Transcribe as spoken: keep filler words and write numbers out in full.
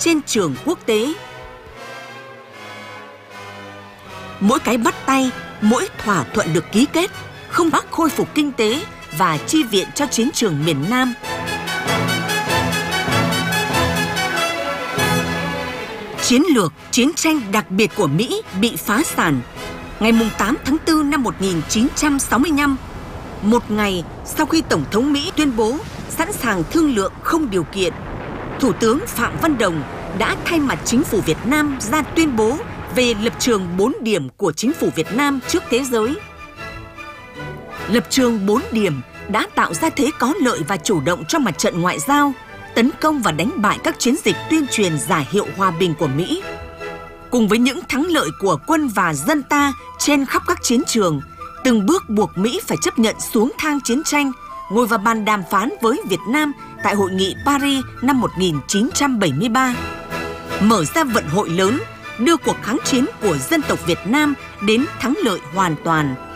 trên trường quốc tế. Mỗi cái bắt tay, mỗi thỏa thuận được ký kết không bác khôi phục kinh tế và chi viện cho chiến trường miền Nam. Chiến lược chiến tranh đặc biệt của Mỹ bị phá sản. Ngày tám tháng tư năm một nghìn chín trăm sáu mươi lăm, một ngày sau khi Tổng thống Mỹ tuyên bố sẵn sàng thương lượng không điều kiện, Thủ tướng Phạm Văn Đồng đã thay mặt chính phủ Việt Nam ra tuyên bố về lập trường bốn điểm của chính phủ Việt Nam trước thế giới. Lập trường bốn điểm đã tạo ra thế có lợi và chủ động cho mặt trận ngoại giao, tấn công và đánh bại các chiến dịch tuyên truyền giả hiệu hòa bình của Mỹ. Cùng với những thắng lợi của quân và dân ta trên khắp các chiến trường, từng bước buộc Mỹ phải chấp nhận xuống thang chiến tranh, ngồi vào bàn đàm phán với Việt Nam tại Hội nghị Paris năm một nghìn chín trăm bảy mươi ba, mở ra vận hội lớn, đưa cuộc kháng chiến của dân tộc Việt Nam đến thắng lợi hoàn toàn.